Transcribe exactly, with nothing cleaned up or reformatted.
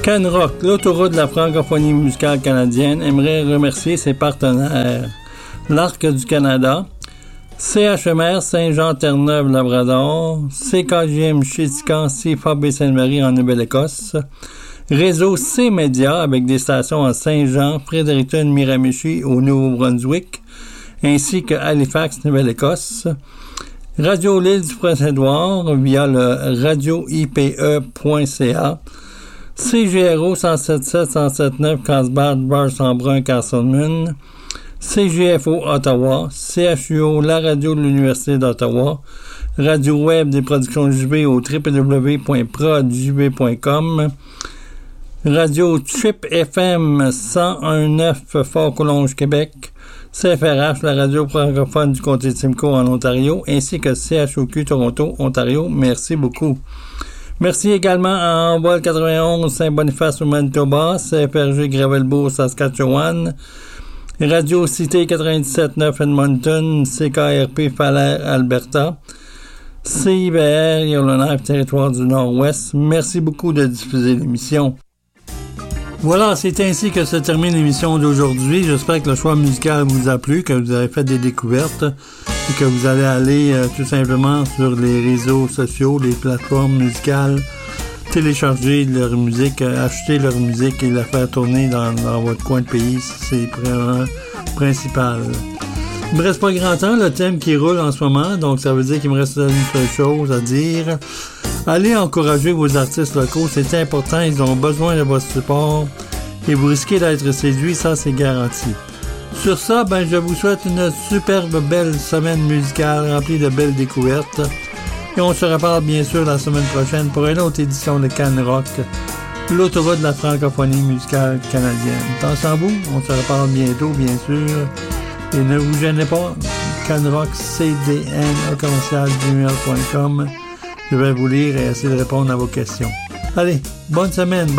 Canrock, l'autoroute de la francophonie musicale canadienne, aimerait remercier ses partenaires. L'Arc du Canada, C H M R Saint-Jean-Terre-Neuve-Labrador, C K J M Chéticamp, C F A B Sainte-Marie en Nouvelle-Écosse, Réseau C-Média avec des stations à Saint-Jean, Fredericton, Miramichi au Nouveau-Brunswick, ainsi que Halifax, Nouvelle-Écosse, Radio L'Île du Prince-Édouard via le radio I P E point C A, C G R O cent sept sept, cent sept neuf, Carlsbad, Bar-Sambrun, Castleman, C G F O Ottawa, C H U O, la radio de l'Université d'Ottawa, Radio Web des productions J B au w w w point prod j b point com, Radio Trip F M cent un neuf Fort-Collonges, Québec, C F R H, la radio francophone du comté de Simcoe en Ontario, ainsi que C H O Q Toronto, Ontario. Merci beaucoup. Merci également à Envol quatre-vingt-onze Saint-Boniface au Manitoba, C F R G Gravelbourg, Saskatchewan, Radio Cité quatre-vingt-dix-sept neuf Edmonton, C K R P Falaire, Alberta, C I B R Yellowknife, Territoire du Nord-Ouest. Merci beaucoup de diffuser l'émission. Voilà, c'est ainsi que se termine l'émission d'aujourd'hui. J'espère que le choix musical vous a plu, que vous avez fait des découvertes et que vous allez aller euh, tout simplement sur les réseaux sociaux, les plateformes musicales, télécharger leur musique, euh, acheter leur musique et la faire tourner dans, dans votre coin de pays. C'est vraiment principal. Il me reste pas grand temps, le thème qui roule en ce moment, donc ça veut dire qu'il me reste une seule chose à dire. Allez encourager vos artistes locaux, c'est important, ils ont besoin de votre support et vous risquez d'être séduits, ça c'est garanti. Sur ça, ben je vous souhaite une superbe belle semaine musicale remplie de belles découvertes et on se reparle bien sûr la semaine prochaine pour une autre édition de Canrock, l'autoroute de la francophonie musicale canadienne. Attention à vous, on se reparle bientôt bien sûr et ne vous gênez pas, Canrock C D N au commercial gmail point com. Je vais vous lire et essayer de répondre à vos questions. Allez, bonne semaine.